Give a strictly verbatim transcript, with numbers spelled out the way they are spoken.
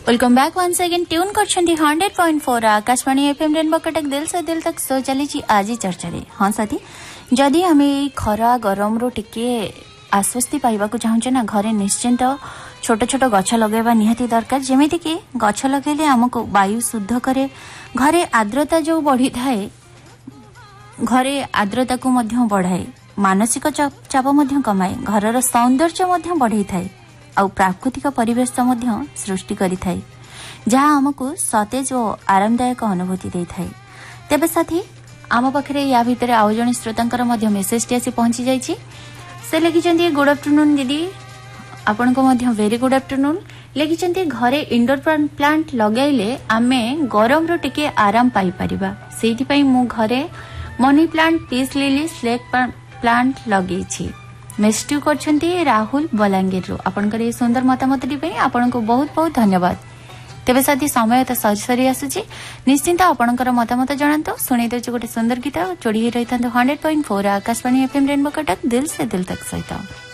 Welcome back once again tune करछंती hundred point four Akashvani FM rainbow Cuttack दिल से दिल तक सो चली आज चर्चा रे। हाँ साथी, जदि आम खरा गरम रो टिके आश्वस्ति पाइबा को चाहूचे ना, घरे निश्चिंत छोट छोट गछ लगेबा निहाती दरकार। जेमिति कि गछ लगेले हमको वायु शुद्ध करे, घरे आर्द्रता जो बढ़ी थाए घरे आर्द्रता को मध्य बढ़ाए, मानसिक चाप मध्य कमाए, घरर सौंदर्य मध्य बढ़ाई थाए आ प्राकृतिक परिवेश सृष्टि करि थाए, जहाँ आमको सतेज और आरामदायक अनुभूति दे थाए। तेबे साथी आम पाखे या भितर आउ जने श्रोतांकर मध्य मेसेज टी आसी पहुंची जाइछि। से लिखिछन्ती गुड आफ्टरनून दीदी, आपन को मध्य वेरी गुड आफ्टरनून। लिखिछन्ती घरे इंडोर प्लांट लगाइले आमे गरम रो टिके आराम पाई परिबा, सेहि पई मु घरे money plant, peace lily, snake plant लगेछि। मेस्ट्यू करछन्ती Rahul Balangir रो। आपनकर ये सुंदर मतामत टी पई आपन को बहुत बहुत धन्यवाद। तेबे साथी समय तो सरी सरी आसुची, निश्चिंत आपनकर मतामत जणांतो। सुनै देछु गोटे सुंदर गीत, जोड़ी रहिथांतो hundred point four Akashvani FM rainbow Cuttack दिल से दिल तक सहित।